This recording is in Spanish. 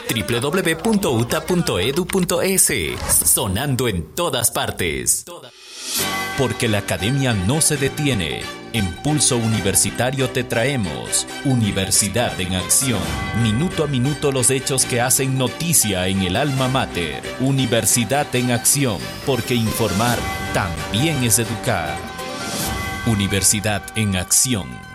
www.uta.edu.es. Sonando en todas partes. Porque la academia no se detiene. En Pulso Universitario te traemos Universidad en Acción. Minuto a minuto los hechos que hacen noticia en el alma mater. Universidad en Acción, porque informar también es educar. Universidad en Acción.